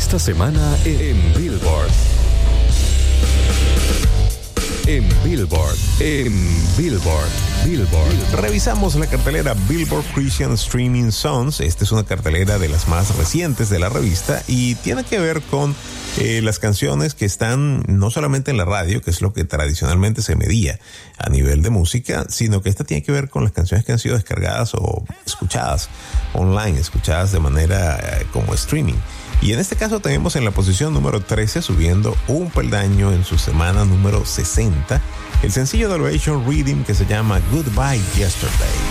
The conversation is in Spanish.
Esta semana en Billboard. Revisamos la cartelera Billboard Christian Streaming Songs. Esta es una cartelera de las más recientes de la revista y tiene que ver con las canciones que están no solamente en la radio, que es lo que tradicionalmente se medía a nivel de música, sino que esta tiene que ver con las canciones que han sido descargadas o escuchadas online, escuchadas de manera como streaming. Y en este caso tenemos en la posición número 13, subiendo un peldaño en su semana número 60, el sencillo de Elevation Rhythm que se llama Goodbye Yesterday.